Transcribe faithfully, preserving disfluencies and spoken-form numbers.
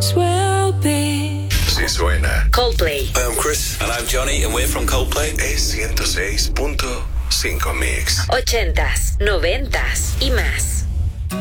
will be. Si suena. Coldplay. Hi, I'm Chris. And I'm Johnny, and we're from Coldplay. Es ciento seis punto cinco Mix. Ochentas, noventas y más.